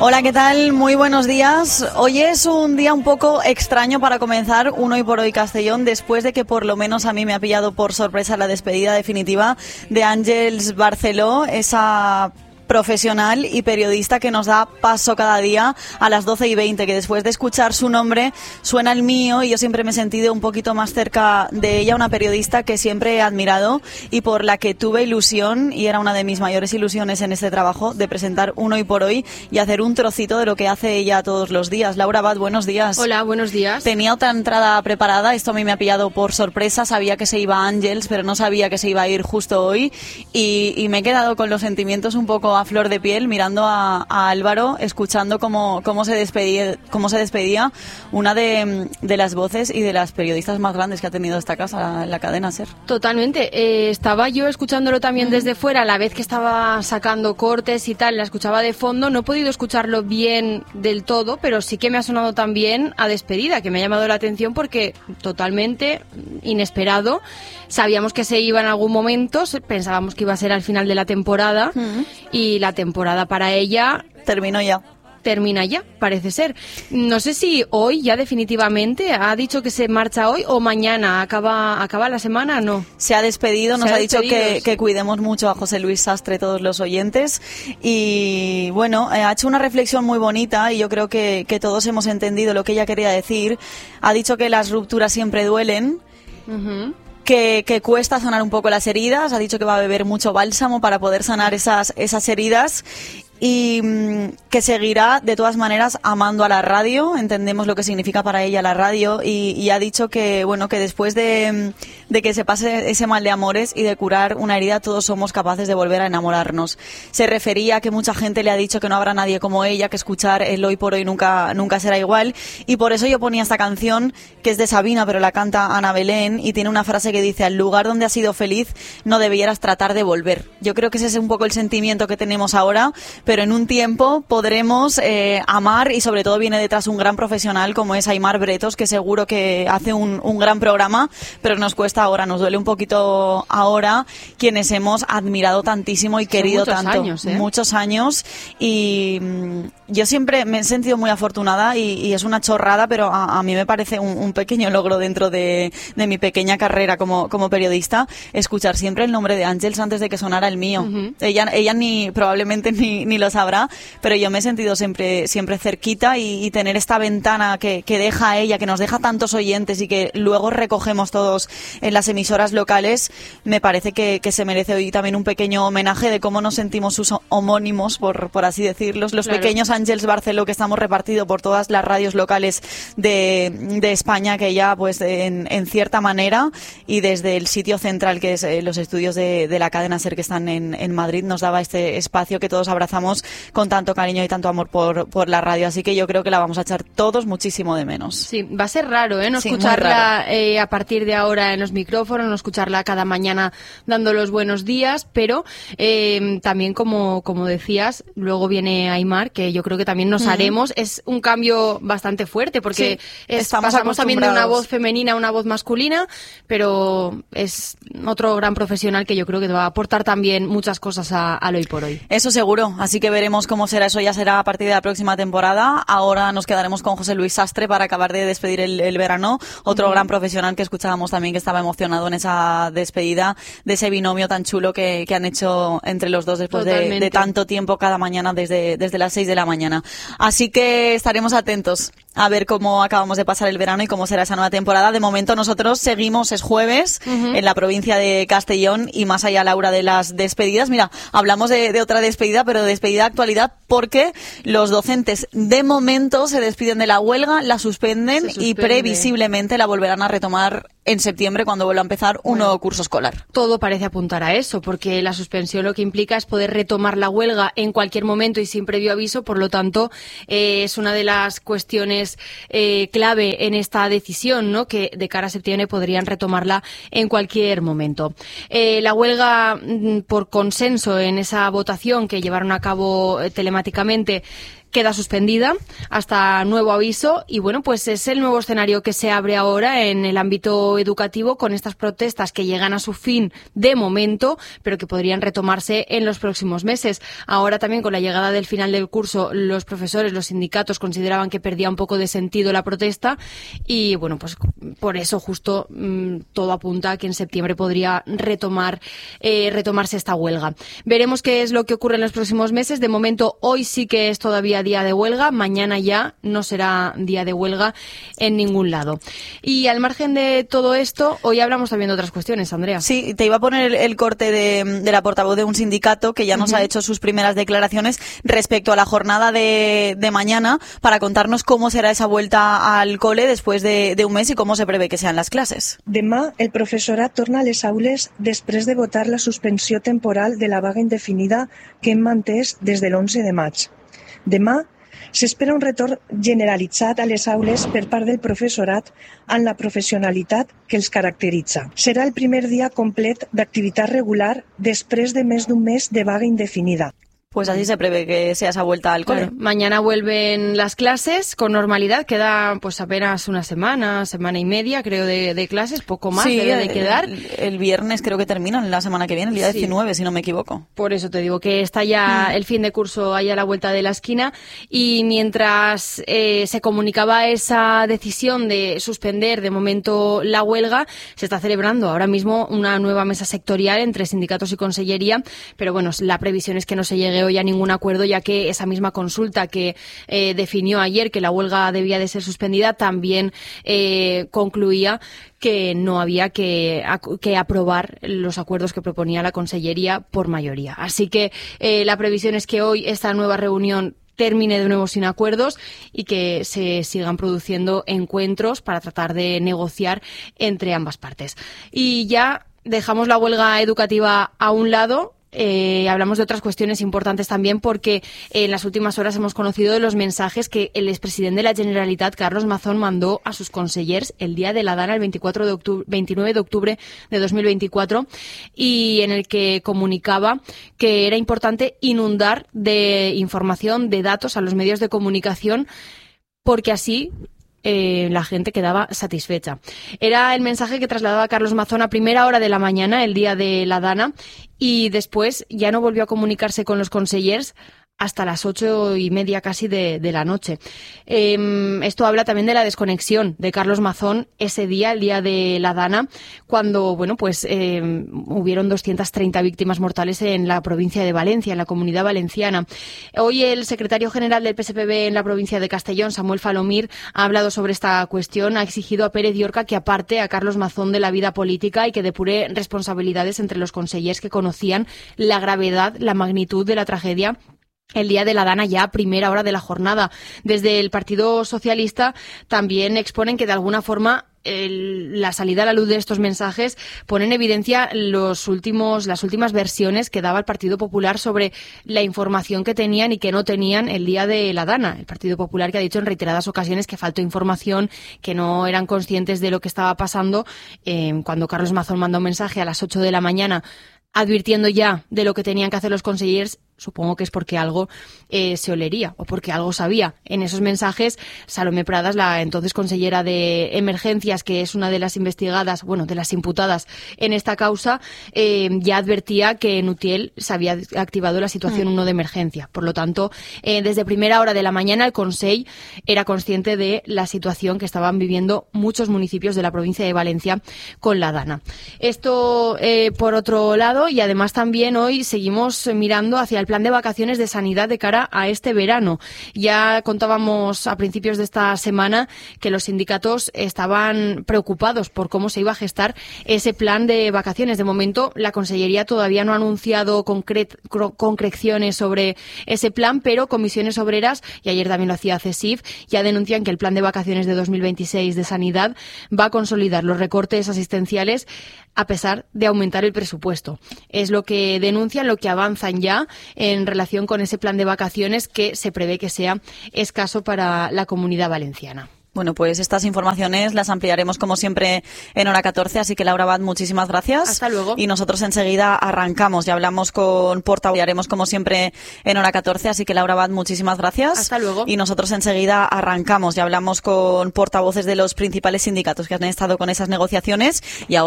Hola, ¿qué tal? Muy buenos días. Hoy es un día un poco extraño para comenzar un Hoy por Hoy Castellón, después de que por lo menos a mí me ha pillado por sorpresa la despedida definitiva de Àngels Barceló, esa profesional y periodista que nos da paso cada día a las 12:20, que después de escuchar su nombre suena el mío, y yo siempre me he sentido un poquito más cerca de ella, una periodista que siempre he admirado y por la que tuve ilusión, y era una de mis mayores ilusiones en este trabajo, de presentar un Hoy por Hoy y hacer un trocito de lo que hace ella todos los días. Laura Abad, buenos días. Hola, buenos días. Tenía otra entrada preparada, esto a mí me ha pillado por sorpresa, sabía que se iba Àngels, pero no sabía que se iba a ir justo hoy, y me he quedado con los sentimientos un poco a flor de piel mirando a Álvaro, escuchando cómo se despedía una de las voces y de las periodistas más grandes que ha tenido esta casa, la cadena SER. Totalmente. Estaba yo escuchándolo también desde fuera, a la vez que estaba sacando cortes y tal, la escuchaba de fondo. No he podido escucharlo bien del todo, pero sí que me ha sonado también a despedida, que me ha llamado la atención porque totalmente inesperado. Sabíamos que se iba en algún momento, pensábamos que iba a ser al final de la temporada, y la temporada para ella termina ya, parece ser. No sé si hoy ya definitivamente ha dicho que se marcha hoy o mañana, acaba la semana, ¿no? Se ha despedido, nos ha dicho que cuidemos mucho a José Luis Sastre, todos los oyentes, y bueno, ha hecho una reflexión muy bonita y yo creo que todos hemos entendido lo que ella quería decir. Ha dicho que las rupturas siempre duelen, que cuesta sanar un poco las heridas, ha dicho que va a beber mucho bálsamo para poder sanar esas heridas, y que seguirá de todas maneras amando a la radio. Entendemos lo que significa para ella la radio, y ha dicho que bueno, que después de que se pase ese mal de amores y de curar una herida, todos somos capaces de volver a enamorarnos. Se refería a que mucha gente le ha dicho que no habrá nadie como ella, que escuchar el Hoy por Hoy nunca será igual, y por eso yo ponía esta canción, que es de Sabina pero la canta Ana Belén, y tiene una frase que dice: al lugar donde has sido feliz no debieras tratar de volver. Yo creo que ese es un poco el sentimiento que tenemos ahora, pero en un tiempo podremos amar, y sobre todo viene detrás un gran profesional como es Aimar Bretos, que seguro que hace un gran programa, pero nos cuesta ahora, nos duele un poquito ahora, quienes hemos admirado tantísimo y querido tanto. Muchos años, y yo siempre me he sentido muy afortunada, y es una chorrada, pero a mí me parece un pequeño logro dentro de mi pequeña carrera como periodista, escuchar siempre el nombre de Àngels antes de que sonara el mío. Ella probablemente ni lo sabrá, pero yo me he sentido siempre cerquita, y tener esta ventana que deja ella, que nos deja tantos oyentes y que luego recogemos todos en las emisoras locales, me parece que se merece hoy también un pequeño homenaje de cómo nos sentimos sus homónimos, por así decirlos, los pequeños Àngels Barceló que estamos repartidos por todas las radios locales de España, que ya pues en cierta manera, y desde el sitio central que es los estudios de la cadena SER que están en Madrid, nos daba este espacio que todos abrazamos con tanto cariño y tanto amor por la radio, así que yo creo que la vamos a echar todos muchísimo de menos. Sí, va a ser raro, no escucharla a partir de ahora en los micrófonos, no escucharla cada mañana dando los buenos días, pero también como decías, luego viene Aimar, que yo creo que también nos haremos. Es un cambio bastante fuerte, porque pasamos también de una voz femenina a una voz masculina, pero es otro gran profesional que yo creo que te va a aportar también muchas cosas al Hoy por Hoy. Eso seguro, así que veremos cómo será. Eso ya será a partir de la próxima temporada. Ahora nos quedaremos con José Luis Sastre para acabar de despedir el verano, otro gran profesional que escuchábamos también, que estaba emocionado en esa despedida de ese binomio tan chulo que han hecho entre los dos después de tanto tiempo cada mañana, desde las 6 de la mañana. Así que estaremos atentos a ver cómo acabamos de pasar el verano y cómo será esa nueva temporada. De momento nosotros seguimos, es jueves, en la provincia de Castellón, y más allá, Laura, de las despedidas. Mira, hablamos de otra despedida, pero de despedida de actualidad, porque los docentes de momento se despiden de la huelga, la suspenden y previsiblemente la volverán a retomar en septiembre, cuando vuelva a empezar un nuevo curso escolar. Todo parece apuntar a eso, porque la suspensión lo que implica es poder retomar la huelga en cualquier momento y sin previo aviso. Por lo tanto, es una de las cuestiones clave en esta decisión, ¿no?, que de cara a septiembre podrían retomarla en cualquier momento. La huelga, por consenso en esa votación que llevaron a cabo telemáticamente, queda suspendida hasta nuevo aviso y bueno, pues es el nuevo escenario que se abre ahora en el ámbito educativo con estas protestas que llegan a su fin de momento, pero que podrían retomarse en los próximos meses. Ahora también con la llegada del final del curso, los profesores, los sindicatos consideraban que perdía un poco de sentido la protesta y bueno, pues por eso justo todo apunta a que en septiembre podría retomarse esta huelga. Veremos qué es lo que ocurre en los próximos meses. De momento, hoy sí que es todavía día de huelga, mañana ya no será día de huelga en ningún lado. Y al margen de todo esto, hoy hablamos también de otras cuestiones, Andrea. Sí, te iba a poner el corte de la portavoz de un sindicato que ya nos ha hecho sus primeras declaraciones respecto a la jornada de mañana para contarnos cómo será esa vuelta al cole después de un mes y cómo se prevé que sean las clases. Demà el professorat torna a les aules després de votar la suspensió temporal de la vaga indefinida que hem mantès des de l'11 de maig. Demà s'espera un retorn generalitzat a les aules per part del professorat amb la professionalitat que els caracteritza. Serà el primer dia complet d'activitat regular després de més d'un mes de vaga indefinida. Pues así se prevé que sea esa vuelta al cole. Claro, mañana vuelven las clases con normalidad. Queda pues apenas una semana y media, creo, de clases. Poco más debe de quedar. El viernes creo que terminan la semana que viene, el día 19, si no me equivoco. Por eso te digo que está ya el fin de curso ahí a la vuelta de la esquina. Y mientras se comunicaba esa decisión de suspender de momento la huelga, se está celebrando ahora mismo una nueva mesa sectorial entre sindicatos y consellería. Pero bueno, la previsión es que no se llegue hoy a ningún acuerdo, ya que esa misma consulta que definió ayer que la huelga debía de ser suspendida también concluía que no había que aprobar los acuerdos que proponía la Consellería por mayoría. Así que la previsión es que hoy esta nueva reunión termine de nuevo sin acuerdos y que se sigan produciendo encuentros para tratar de negociar entre ambas partes. Y ya dejamos la huelga educativa a un lado. Hablamos de otras cuestiones importantes también porque en las últimas horas hemos conocido de los mensajes que el expresidente de la Generalitat, Carlos Mazón, mandó a sus consellers el día de la Dana, el 29 de octubre de 2024, y en el que comunicaba que era importante inundar de información, de datos a los medios de comunicación, porque así la gente quedaba satisfecha. Era el mensaje que trasladaba Carlos Mazón a primera hora de la mañana, el día de la Dana, y después ya no volvió a comunicarse con los consellers hasta las 8:30 casi de la noche. Esto habla también de la desconexión de Carlos Mazón ese día, el día de la Dana, cuando hubieron 230 víctimas mortales en la provincia de Valencia, en la Comunidad Valenciana. Hoy el secretario general del PSPB en la provincia de Castellón, Samuel Falomir, ha hablado sobre esta cuestión, ha exigido a Pérez Llorca que aparte a Carlos Mazón de la vida política y que depure responsabilidades entre los consellers que conocían la gravedad, la magnitud de la tragedia el día de la Dana, ya a primera hora de la jornada. Desde el Partido Socialista también exponen que de alguna forma la salida a la luz de estos mensajes pone en evidencia las últimas versiones que daba el Partido Popular sobre la información que tenían y que no tenían el día de la Dana. El Partido Popular que ha dicho en reiteradas ocasiones que faltó información, que no eran conscientes de lo que estaba pasando. Cuando Carlos Mazón mandó un mensaje a las 8 de la mañana advirtiendo ya de lo que tenían que hacer los consellers, supongo que es porque algo se olería o porque algo sabía. En esos mensajes, Salomé Pradas, la entonces consellera de Emergencias, que es una de las investigadas, de las imputadas en esta causa, ya advertía que en Utiel se había activado la situación 1 de emergencia. Por lo tanto, desde primera hora de la mañana, el Consell era consciente de la situación que estaban viviendo muchos municipios de la provincia de Valencia con la Dana. Esto, por otro lado, y además también hoy seguimos mirando hacia el plan de vacaciones de sanidad de cara a este verano. Ya contábamos a principios de esta semana que los sindicatos estaban preocupados por cómo se iba a gestar ese plan de vacaciones. De momento, la Consellería todavía no ha anunciado concreciones sobre ese plan, pero comisiones obreras, y ayer también lo hacía CESIF, ya denuncian que el plan de vacaciones de 2026 de sanidad va a consolidar los recortes asistenciales a pesar de aumentar el presupuesto. Es lo que denuncian, lo que avanzan ya en relación con ese plan de vacaciones que se prevé que sea escaso para la Comunidad Valenciana. Bueno, pues estas informaciones las ampliaremos como siempre en Hora 14, así que Laura Abad, muchísimas gracias. Hasta luego. Y nosotros enseguida arrancamos, ya hablamos con portavoz, haremos como siempre en Hora 14, así que Laura Abad, muchísimas gracias. Hasta luego. Y nosotros enseguida arrancamos, ya hablamos con portavoces de los principales sindicatos que han estado con esas negociaciones y ahora